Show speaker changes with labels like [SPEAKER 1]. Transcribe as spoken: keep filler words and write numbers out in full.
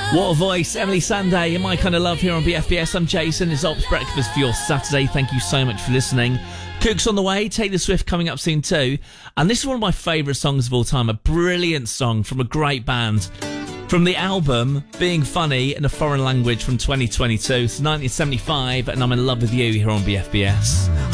[SPEAKER 1] What a voice, Emily Sandé and My Kind of Love here on B F B S. I'm Jason. It's Ops Breakfast for your Saturday. Thank you so much for listening. Cook's on the way, Taylor Swift coming up soon too. And this is one of my favourite songs of all time, a brilliant song from a great band. From the album Being Funny in a Foreign Language from twenty twenty-two, it's nineteen seventy-five, and I'm in love with you here on B F B S.